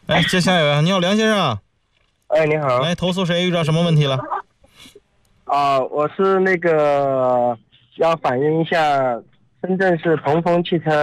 哎，接下一位，你好，梁先生。 哎，你好。 来，投诉谁？遇到什么问题了？ 我是那个要反映一下深圳市同丰汽车